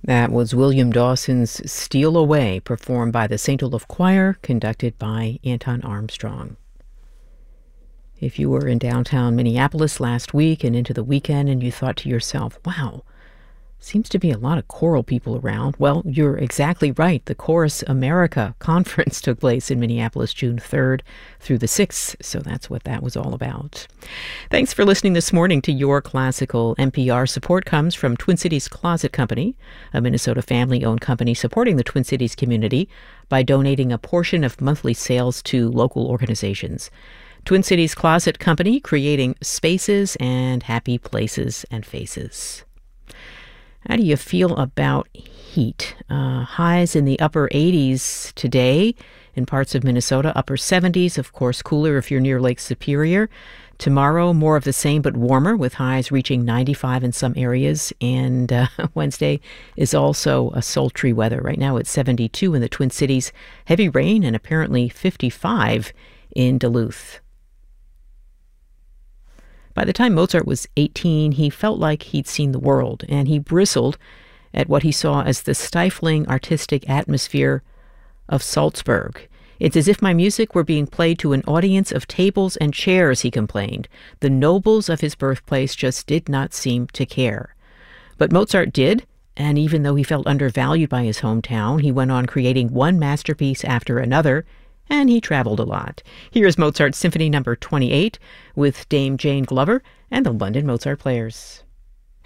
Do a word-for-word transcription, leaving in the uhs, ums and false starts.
That was William Dawson's Steal Away, performed by the Saint Olaf Choir, conducted by Anton Armstrong. If you were in downtown Minneapolis last week and into the weekend and you thought to yourself, wow, seems to be a lot of choral people around. Well, you're exactly right. The Chorus America Conference took place in Minneapolis June third through the sixth, so that's what that was all about. Thanks for listening this morning to Your Classical. N P R support comes from Twin Cities Closet Company, a Minnesota family-owned company supporting the Twin Cities community by donating a portion of monthly sales to local organizations. Twin Cities Closet Company, creating spaces and happy places and faces. How do you feel about heat? Uh, highs in the upper eighties today in parts of Minnesota, upper seventies, of course, cooler if you're near Lake Superior. Tomorrow, more of the same but warmer, with highs reaching ninety-five in some areas. And uh, Wednesday is also a sultry weather. Right now it's seventy-two in the Twin Cities, heavy rain, and apparently fifty-five in Duluth. By the time Mozart was eighteen, he felt like he'd seen the world, and he bristled at what he saw as the stifling artistic atmosphere of Salzburg. It's as if my music were being played to an audience of tables and chairs, he complained. The nobles of his birthplace just did not seem to care. But Mozart did, and even though he felt undervalued by his hometown, he went on creating one masterpiece after another, and he traveled a lot. Here's Mozart's Symphony Number twenty-eight with Dame Jane Glover and the London Mozart Players.